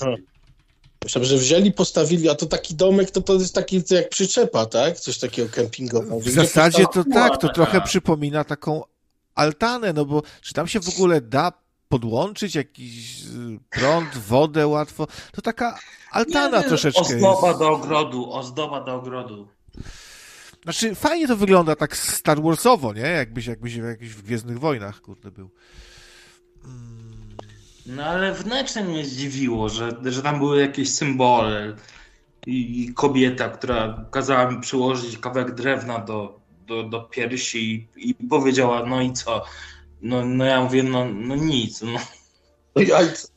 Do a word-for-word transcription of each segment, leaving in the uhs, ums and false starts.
Myślałem, że wzięli, postawili, a to taki domek, to to jest taki jak przyczepa, tak? Coś takiego kempingowego. W zasadzie to tak, to trochę przypomina taką altanę, no bo czy tam się w ogóle da podłączyć jakiś prąd, wodę łatwo? To taka altana nie, troszeczkę ozdoba jest. do ogrodu, ozdoba do ogrodu. Znaczy, fajnie to wygląda tak Star Warsowo, nie? Jakbyś, jakbyś w jakichś Gwiezdnych Wojnach, kurde, był. Mm. No ale wnętrze mnie zdziwiło, że, że tam były jakieś symbole i, i kobieta, która kazała mi przyłożyć kawałek drewna do, do, do piersi i, i powiedziała, no i co? No, no ja mówię, no, no nic. No. No ja...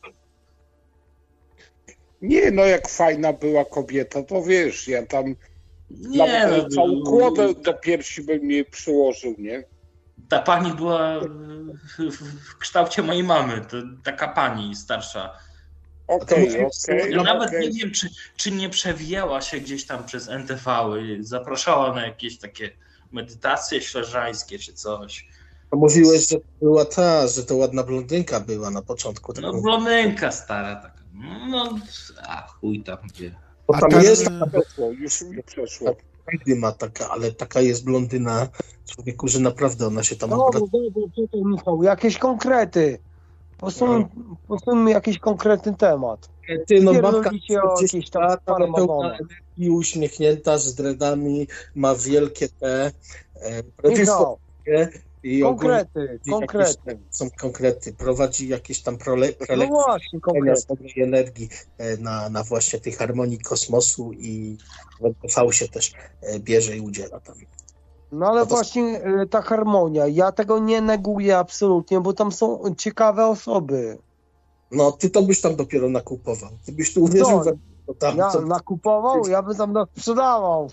Nie, no jak fajna była kobieta, to wiesz, ja tam nie, nawet no, całą kłodę do piersi bym nie przyłożył, nie? Ta pani była w, w kształcie mojej mamy, to taka pani starsza. Okej, okay, okej. Okay, ja nawet okay. nie wiem, czy, czy nie przewijała się gdzieś tam przez en te vé-y, zapraszała na jakieś takie medytacje śleżańskie czy coś. To mówiłeś, że była ta, że to ładna blondynka była na początku. No blondynka stara taka. No, a chuj tam wie. Bo tam ta... jest... Przeszło, już mi przeszło. Każdy ma taka, ale taka jest blondyna człowieku, że naprawdę ona się tam... No, obra... dobrze, czekaj Michał, jakieś konkrety. Posuń, posuńmy jakiś konkretny temat. Ty, no babka o jakieś tam lata, pełna energii, uśmiechnięta, z dreadami, ma wielkie te... E, Michał, i konkrety, konkrety. Jakieś, są konkrety. Prowadzi jakieś tam prole, prelekcje no właśnie, konkrety. energii na, na właśnie tej harmonii kosmosu i w en te vé się też bierze i udziela tam. No ale no to... właśnie ta harmonia, ja tego nie neguję absolutnie, bo tam są ciekawe osoby. No, ty to byś tam dopiero nakupował. Ty byś tu uwierzył, no, to tam... Ja co... nakupował, ja bym tam sprzedawał.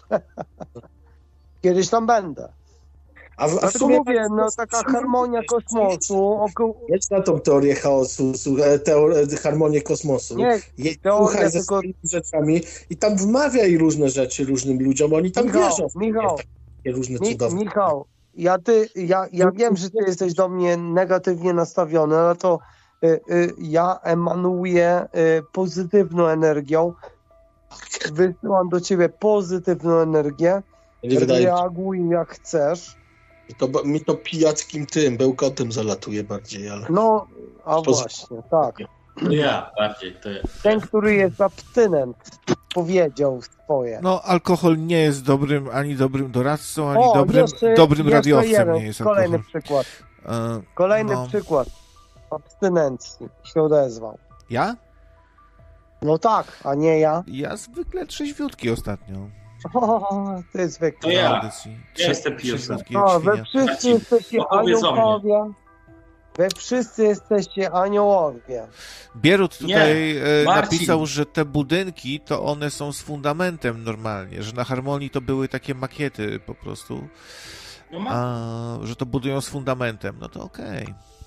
Kiedyś tam będę. A, w, a w sumie mówię, no taka harmonia kosmosu... Około... Jedź na tą teorię chaosu, teorię, harmonię kosmosu. Nie, Jedź, słuchaj ze tylko... swoimi rzeczami i tam wmawiaj różne rzeczy różnym ludziom, oni tam Michał, wierzą. Michał, takie różne Mi, cudowne. Michał, ja, ty, ja, ja wiem, że ty jesteś do mnie negatywnie nastawiony, ale to y, y, ja emanuję y, pozytywną energią, wysyłam do ciebie pozytywną energię, nie wydaje reaguj jak chcesz. To, mi to pijackim tym, bełkotem zalatuje bardziej, ale... No, a właśnie, tak. Ja bardziej, to ja. Ten, który jest abstynent, powiedział swoje. No, alkohol nie jest dobrym, ani dobrym doradcą, ani o, dobrym, jeszcze, dobrym jeszcze radiowcem jeden, nie jest alkohol. Kolejny przykład. E, Kolejny no. przykład abstynencji się odezwał. Ja? No tak, a nie ja. Ja zwykle trzeźwiutki ostatnio. O, to jest zwykle. To ja. Audycji. Ja jestem piłsem. No, wy wszyscy jesteście aniołowie. Wy wszyscy jesteście aniołowie. Bierut tutaj nie, napisał, że te budynki to one są z fundamentem normalnie, że na Harmonii to były takie makiety po prostu, no ma... a, że to budują z fundamentem. No to okej. Okay.